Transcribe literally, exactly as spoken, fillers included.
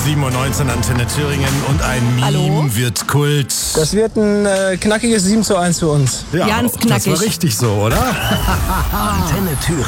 sieben Uhr neunzehn Antenne Thüringen und ein Meme Hallo? wird Kult. Das wird ein äh, knackiges sieben zu eins für uns. Ja, Ganz das knackig. war richtig so, oder? Antenne Thüringen.